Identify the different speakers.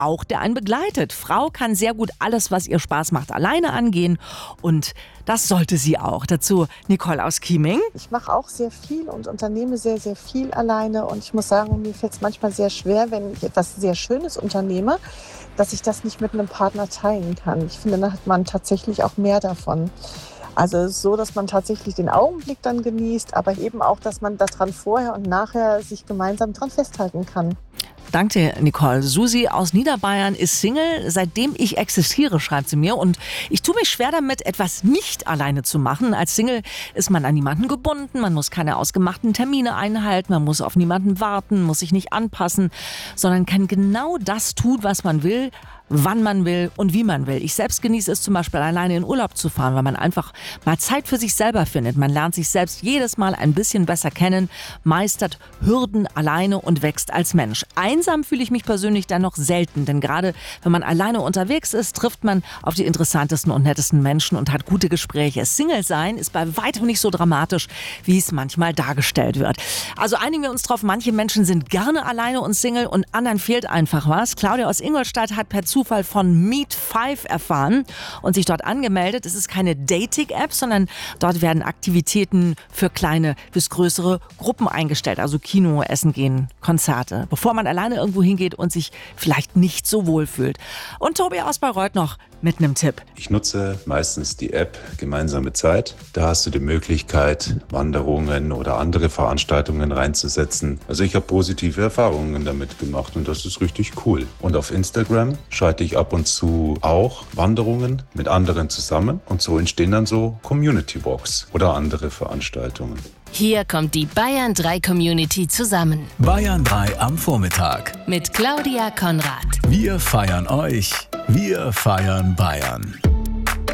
Speaker 1: auch der einen begleitet. Frau kann sehr gut alles, was ihr Spaß macht, alleine angehen und das sollte sie auch. Dazu Nicole aus Chieming.
Speaker 2: Ich mache auch sehr viel und unternehme sehr, sehr viel alleine und ich muss sagen, mir fällt es manchmal sehr schwer, wenn ich etwas sehr Schönes unternehme, dass ich das nicht mit einem Partner teilen kann. Ich finde, da hat man tatsächlich auch mehr davon. Also es ist so, dass man tatsächlich den Augenblick dann genießt, aber eben auch, dass man daran vorher und nachher sich gemeinsam dran festhalten kann.
Speaker 1: Danke, Nicole. Susi aus Niederbayern ist Single, seitdem ich existiere, schreibt sie mir. Und ich tue mich schwer damit, etwas nicht alleine zu machen. Als Single ist man an niemanden gebunden, man muss keine ausgemachten Termine einhalten, man muss auf niemanden warten, muss sich nicht anpassen, sondern kann genau das tun, was man will, wann man will und wie man will. Ich selbst genieße es zum Beispiel, alleine in Urlaub zu fahren, weil man einfach mal Zeit für sich selber findet. Man lernt sich selbst jedes Mal ein bisschen besser kennen, meistert Hürden alleine und wächst als Mensch. Einsam fühle ich mich persönlich dann noch selten, denn gerade wenn man alleine unterwegs ist, trifft man auf die interessantesten und nettesten Menschen und hat gute Gespräche. Single sein ist bei weitem nicht so dramatisch, wie es manchmal dargestellt wird. Also einigen wir uns drauf, manche Menschen sind gerne alleine und Single und anderen fehlt einfach was. Claudia aus Ingolstadt hat per Zufall von Meet 5 erfahren und sich dort angemeldet. Es ist keine Dating-App, sondern dort werden Aktivitäten für kleine bis größere Gruppen eingestellt. Also Kino, Essen gehen, Konzerte. Bevor man alleine irgendwo hingeht und sich vielleicht nicht so wohl fühlt. Und Tobi aus Bayreuth noch mit einem Tipp.
Speaker 3: Ich nutze meistens die App Gemeinsame Zeit. Da hast du die Möglichkeit, Wanderungen oder andere Veranstaltungen reinzusetzen. Also ich habe positive Erfahrungen damit gemacht und das ist richtig cool. Und auf Instagram schalte ich ab und zu auch Wanderungen mit anderen zusammen und so entstehen dann so Community Walks oder andere Veranstaltungen.
Speaker 4: Hier kommt die Bayern 3 Community zusammen.
Speaker 5: Bayern 3 am Vormittag.
Speaker 4: Mit Claudia Konrad.
Speaker 5: Wir feiern euch. Wir feiern Bayern.